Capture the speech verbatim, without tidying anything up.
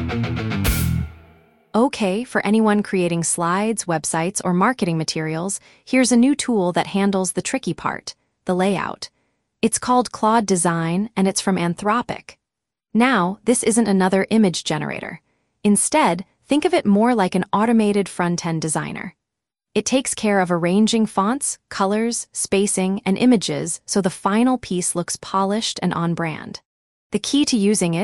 Okay, for anyone creating slides, websites, or marketing materials, here's a new tool that handles the tricky part, the layout. It's called Claude Design, and it's from Anthropic. Now, this isn't another image generator. Instead, think of it more like an automated front-end designer. It takes care of arranging fonts, colors, spacing, and images so the final piece looks polished and on brand. The key to using it